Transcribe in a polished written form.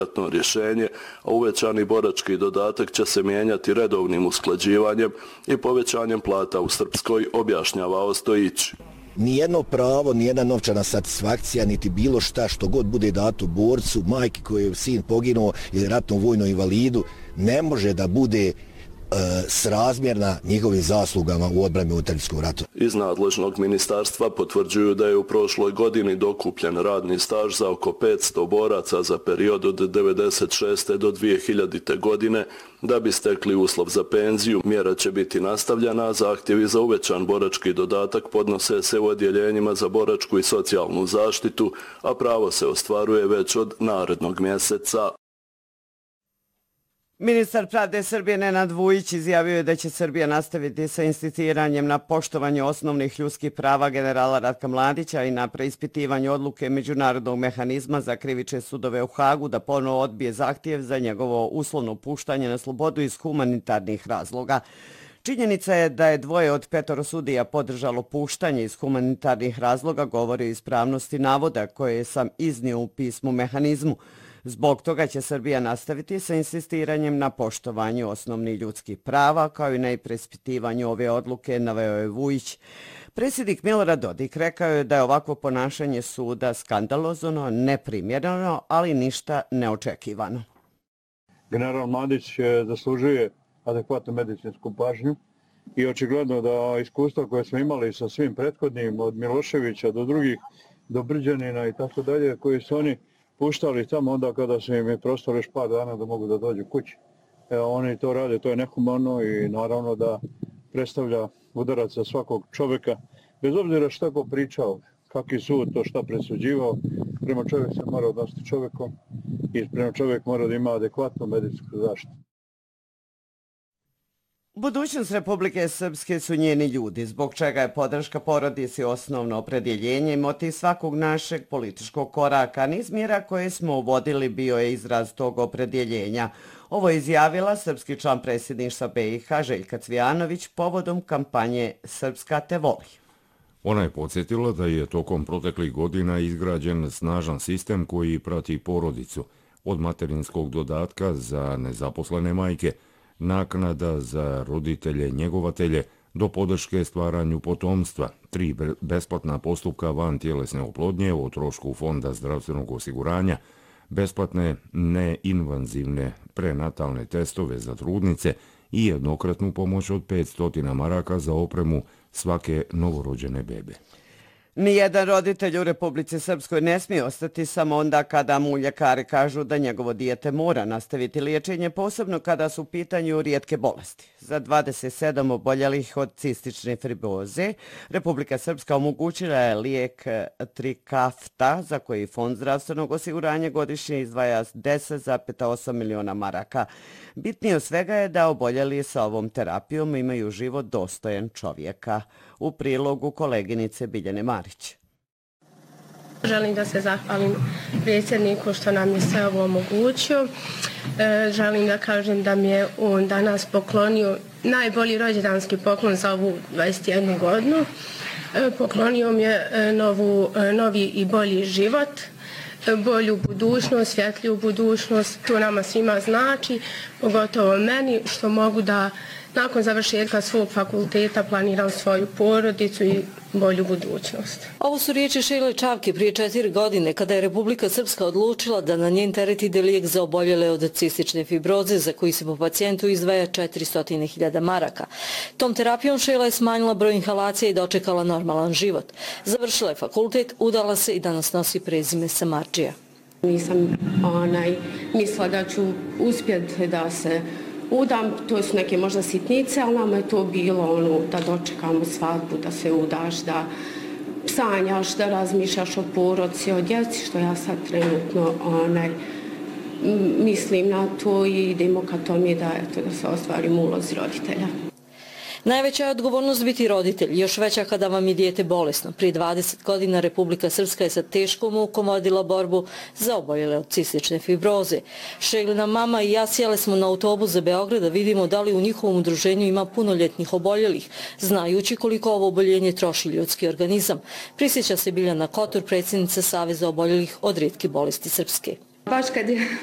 rješenje, a uvećani borački dodatak će se mijenjati redovnim usklađivanjem i povećanjem plata u Srpskoj, objašnjava Ostojić. Nijedno pravo, nijedna novčana satisfakcija, niti bilo šta što god bude dato borcu, majki koji je sin poginuo ili ratnom vojnom invalidu, ne može da bude srazmjerna njihovim zaslugama u odbrani u Teretskom ratu. Iz nadležnog ministarstva potvrđuju da je u prošloj godini dokupljen radni staž za oko 500 boraca za period od 1996. do 2000. godine. Da bi stekli uslov za penziju, mjera će biti nastavljena, a zahtjevi za uvećan borački dodatak podnose se u odjeljenjima za boračku i socijalnu zaštitu, a pravo se ostvaruje već od narednog mjeseca. Ministar pravde Srbije Nenad Vujić izjavio je da će Srbija nastaviti sa insistiranjem na poštovanju osnovnih ljudskih prava generala Ratka Mladića i na preispitivanju odluke Međunarodnog mehanizma za krivične sudove u Hagu da ponovo odbije zahtjev za njegovo uslovno puštanje na slobodu iz humanitarnih razloga. Činjenica je da je 2 od 5 sudija podržalo puštanje iz humanitarnih razloga, govori o ispravnosti navoda koje sam iznio u pismu mehanizmu. Zbog toga će Srbija nastaviti sa insistiranjem na poštovanju osnovnih ljudskih prava, kao i na preispitivanju ove odluke, naveo je Vujić. Predsjednik Milorad Dodik rekao je da je ovakvo ponašanje suda skandalozno, neprimjereno, ali ništa neočekivano. General Mladić zaslužuje adekvatnu medicinsku pažnju i očigledno da iskustva koje smo imali sa svim prethodnim, od Miloševića do drugih, do Brđanina i tako dalje, koji su oni puštali tamo onda kada su im je prostalo još par dana da mogu da dođu kući. Oni to rade, to je nehumano i naravno da predstavlja udarac za svakog čovjeka, bez obzira šta ko pričao, kakvi sud to šta presuđivao, prema čovjek se mora odnositi čovjekom i prema čovjek mora da ima adekvatnu medicinsku zaštitu. Budućnost Republike Srpske su njeni ljudi, zbog čega je podrška porodici osnovno opredjeljenje i motiv svakog našeg političkog koraka. Niz mjera koje smo uvodili bio je izraz tog opredjeljenja. Ovo je izjavila srpski član predsjedništva BiH Željka Cvijanović povodom kampanje Srpska te voli. Ona je podsjetila da je tokom proteklih godina izgrađen snažan sistem koji prati porodicu, od materinskog dodatka za nezaposlene majke, naknada za roditelje njegovatelje do podrške stvaranju potomstva, 3 besplatna postupka van tjelesne oplodnje o trošku Fonda zdravstvenog osiguranja, besplatne neinvazivne prenatalne testove za trudnice i jednokratnu pomoć od 500 maraka za opremu svake novorođene bebe. Nijedan roditelj u Republici Srpskoj ne smije ostati samo onda kada mu ljekari kažu da njegovo dijete mora nastaviti liječenje, posebno kada su u pitanju rijetke bolesti. Za 27 oboljelih od cistične fibroze, Republika Srpska omogućila je lijek Trikafta, za koji Fond zdravstvenog osiguranja godišnje izdvaja 10,8 miliona maraka. Bitnije od svega je da oboljeli sa ovom terapijom imaju život dostojan čovjeka. U prilogu koleginice Biljane Marić. Želim da se zahvalim predsjedniku što nam je sve ovo omogućio. Želim da kažem da mi je on danas poklonio najbolji rođendanski poklon za ovu 21 godinu. Poklonio mi je novi i bolji život, bolju budućnost, svjetliju budućnost. To nama svima znači, pogotovo meni, što mogu da nakon završetka svog fakulteta planiram svoju porodicu i bolju budućnost. Ovo su riječi Šejle Čavke prije 4 godine kada je Republika Srpska odlučila da na njen teret ide lijek za oboljele od cistične fibroze za koji se po pacijentu izdvaja 400.000 maraka. Tom terapijom Šejla je smanjila broj inhalacija i dočekala normalan život. Završila je fakultet, udala se i danas nosi prezime Samardžija. Nisam mislila da ću uspjeti da se udam, to su neke možda sitnice, ali nama je to bilo da dočekamo svadbu, da se udaš, da sanjaš, da razmišljaš o porodici, o djeci, što ja sad trenutno mislim na to i idemo ka tome da se ostvarim ulozi roditelja. Najveća je odgovornost biti roditelj, još veća kada vam je dijete bolesno. Prije 20 godina Republika Srpska je sa teškom mukom vodila borbu za oboljele od cistične fibroze. Šejlina mama i ja sjele smo na autobus za Beograd da vidimo da li u njihovom udruženju ima punoljetnih oboljelih, znajući koliko ovo oboljenje troši ljudski organizam. Prisjeća se Biljana Kotor, predsjednica Saveza oboljelih od rijetkih bolesti Srpske. Baš kad je